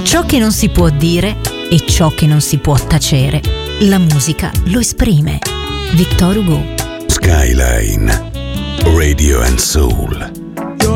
Ciò che non si può dire e ciò che non si può tacere, la musica lo esprime. Victor Hugo. Skyline Radio and Soul.